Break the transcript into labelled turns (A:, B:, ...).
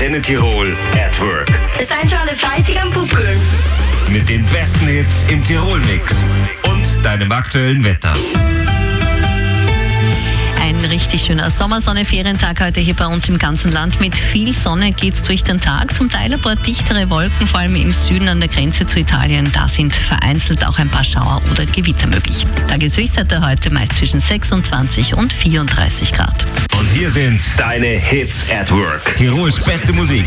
A: Antenne Tirol at Work.
B: Seid schon alle fleißig am Buckeln.
A: Mit den besten Hits im Tirol-Mix und deinem aktuellen Wetter.
C: Ein richtig schöner Sommersonne-Ferientag heute hier bei uns im ganzen Land. Mit viel Sonne geht's durch den Tag. Zum Teil ein paar dichtere Wolken, vor allem im Süden an der Grenze zu Italien. Da sind vereinzelt auch ein paar Schauer oder Gewitter möglich. Tageshöchstwerte heute meist zwischen 26 und 34 Grad.
A: Und hier sind deine Hits at Work. Tirols beste Musik